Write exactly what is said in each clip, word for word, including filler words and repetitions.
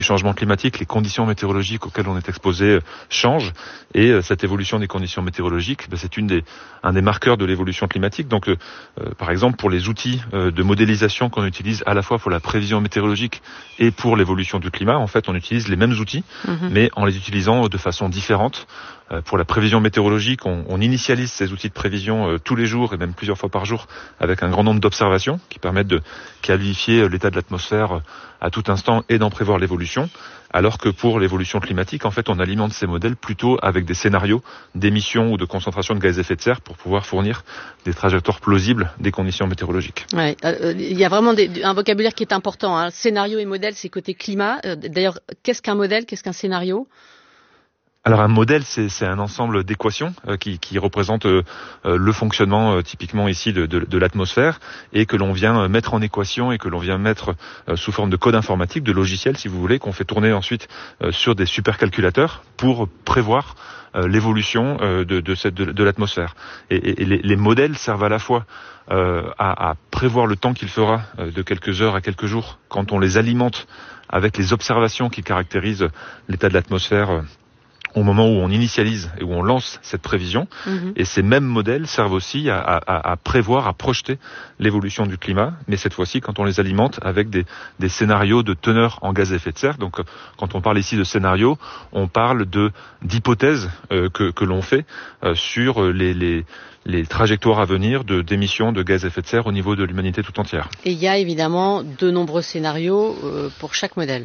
Les changements climatiques, les conditions météorologiques auxquelles on est exposé changent, et cette évolution des conditions météorologiques, ben, c'est une des, un des marqueurs de l'évolution climatique. Donc, euh, par exemple, pour les outils euh, de modélisation qu'on utilise à la fois pour la prévision météorologique et pour l'évolution du climat, en fait, on utilise les mêmes outils, mmh. mais en les utilisant de façon différente. Euh, pour la prévision météorologique, on, on initialise ces outils de prévision euh, tous les jours et même plusieurs fois par jour avec un grand nombre d'observations qui permettent de qualifier l'état de l'atmosphère à tout instant et d'en prévoir l'évolution, alors que pour l'évolution climatique, en fait, on alimente ces modèles plutôt avec des scénarios d'émissions ou de concentration de gaz à effet de serre pour pouvoir fournir des trajectoires plausibles des conditions météorologiques. Ouais, euh, il y a vraiment des, un vocabulaire qui est important, hein. Scénario et modèle, c'est côté climat. Euh, d'ailleurs, qu'est-ce qu'un modèle, qu'est-ce qu'un scénario ? Alors un modèle, c'est, c'est un ensemble d'équations euh, qui, qui représentent euh, le fonctionnement euh, typiquement ici de, de, de l'atmosphère, et que l'on vient mettre en équation et que l'on vient mettre euh, sous forme de code informatique, de logiciel si vous voulez, qu'on fait tourner ensuite euh, sur des supercalculateurs pour prévoir euh, l'évolution euh, de, de, cette, de, de l'atmosphère. Et, et, et les, les modèles servent à la fois euh, à, à prévoir le temps qu'il fera euh, de quelques heures à quelques jours quand on les alimente avec les observations qui caractérisent l'état de l'atmosphère euh, au moment où on initialise et où on lance cette prévision. Mmh. Et ces mêmes modèles servent aussi à, à, à prévoir, à projeter l'évolution du climat, mais cette fois-ci quand on les alimente avec des, des scénarios de teneur en gaz à effet de serre. Donc quand on parle ici de scénarios, on parle de d'hypothèses euh, que, que l'on fait euh, sur les, les, les trajectoires à venir de, d'émissions de gaz à effet de serre au niveau de l'humanité tout entière. Et il y a évidemment de nombreux scénarios euh, pour chaque modèle.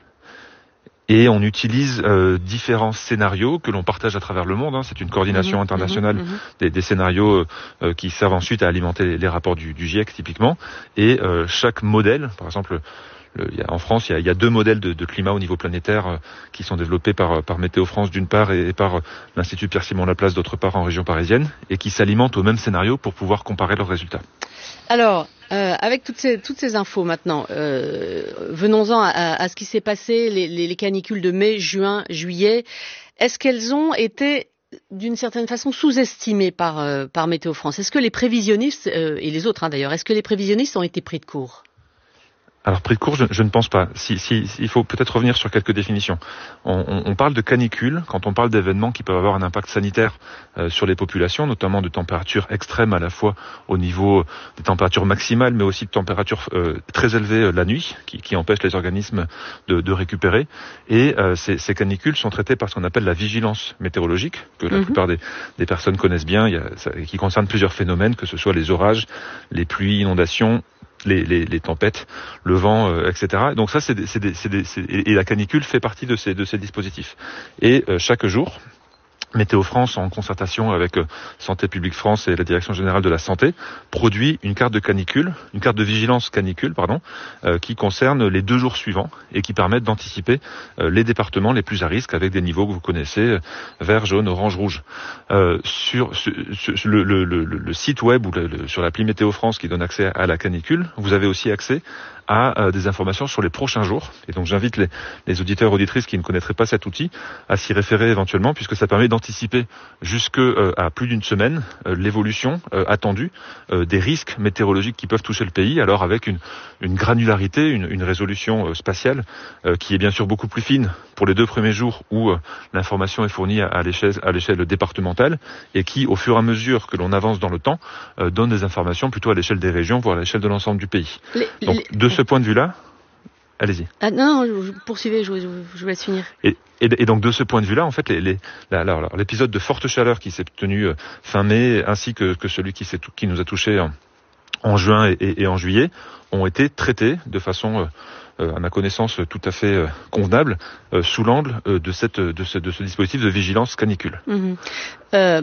Et on utilise euh, différents scénarios que l'on partage à travers le monde. Hein. C'est une coordination mmh, internationale mmh, des, des scénarios euh, qui servent ensuite à alimenter les, les rapports du, du GIEC typiquement. Et euh, chaque modèle, par exemple, le, il y a, en France, il y a, il y a deux modèles de, de climat au niveau planétaire euh, qui sont développés par, par Météo France d'une part et, et par euh, l'Institut Pierre-Simon Laplace d'autre part en région parisienne, et qui s'alimentent au même scénario pour pouvoir comparer leurs résultats. Alors, euh, avec toutes ces, toutes ces infos maintenant, euh, venons-en à, à ce qui s'est passé, les, les, les canicules de mai, juin, juillet. Est-ce qu'elles ont été d'une certaine façon sous-estimées par, euh, par Météo France ? Est-ce que les prévisionnistes, euh, et les autres hein, d'ailleurs, est-ce que les prévisionnistes ont été pris de court ? Alors pris de court, je, je ne pense pas. Si, si, il faut peut-être revenir sur quelques définitions. On, on, on parle de canicule quand on parle d'événements qui peuvent avoir un impact sanitaire euh, sur les populations, notamment de températures extrêmes à la fois au niveau des températures maximales, mais aussi de températures euh, très élevées euh, la nuit, qui, qui empêchent les organismes de, de récupérer. Et euh, ces, ces canicules sont traitées par ce qu'on appelle la vigilance météorologique, que la mm-hmm. plupart des, des personnes connaissent bien, il y a, ça, qui concerne plusieurs phénomènes, que ce soit les orages, les pluies, inondations, Les, les, les tempêtes, le vent, euh, et cetera. Donc ça, c'est, des, c'est, des, c'est, des, c'est et la canicule fait partie de ces de ces dispositifs. Et euh, chaque jour, Météo France, en concertation avec euh, Santé publique France et la Direction générale de la santé, produit une carte de canicule, une carte de vigilance canicule, pardon, euh, qui concerne les deux jours suivants et qui permettent d'anticiper euh, les départements les plus à risque avec des niveaux que vous connaissez, euh, vert, jaune, orange, rouge. Euh, sur, sur, sur le, le, le, le site web ou le, le, sur l'appli Météo France qui donne accès à la canicule, vous avez aussi accès à euh, des informations sur les prochains jours. Et donc j'invite les, les auditeurs et auditrices qui ne connaîtraient pas cet outil à s'y référer éventuellement, puisque ça permet d'anticiper jusque euh, à plus d'une semaine euh, l'évolution euh, attendue euh, des risques météorologiques qui peuvent toucher le pays, alors avec une, une granularité, une, une résolution euh, spatiale euh, qui est bien sûr beaucoup plus fine pour les deux premiers jours où euh, l'information est fournie à, à l'échelle à l'échelle départementale, et qui, au fur et à mesure que l'on avance dans le temps, euh, donne des informations plutôt à l'échelle des régions, voire à l'échelle de l'ensemble du pays. Les, donc les... de ce point de vue-là, allez-y. Ah, non, non, poursuivez, je, je, je vous laisse finir. Et, et, et donc de ce point de vue-là, en fait, les, les, la, alors, l'épisode de forte chaleur qui s'est tenu euh, fin mai, ainsi que, que celui qui, s'est, qui nous a touché en, en juin et, et, et en juillet, ont été traités de façon, euh, euh, à ma connaissance, tout à fait euh, convenable, euh, sous l'angle euh, de, cette, de, ce, de ce dispositif de vigilance canicule. Mmh. Euh,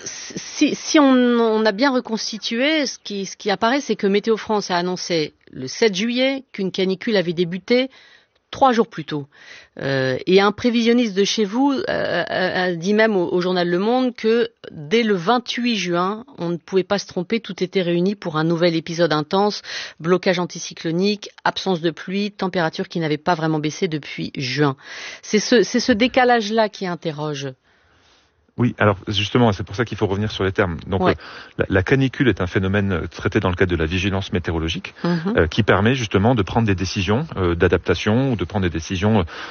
si, si on, on a bien reconstitué, ce qui, ce qui apparaît, c'est que Météo France a annoncé le sept juillet qu'une canicule avait débuté trois jours plus tôt. Euh, et un prévisionniste de chez vous euh, a, a dit même au, au journal Le Monde que dès le vingt-huit juin, on ne pouvait pas se tromper, tout était réuni pour un nouvel épisode intense, blocage anticyclonique, absence de pluie, température qui n'avait pas vraiment baissé depuis juin. C'est ce, c'est ce décalage-là qui interroge. Oui, alors justement, c'est pour ça qu'il faut revenir sur les termes. Donc, ouais. euh, la, la canicule est un phénomène traité dans le cadre de la vigilance météorologique, mmh. euh, qui permet justement de prendre des décisions euh, d'adaptation ou de prendre des décisions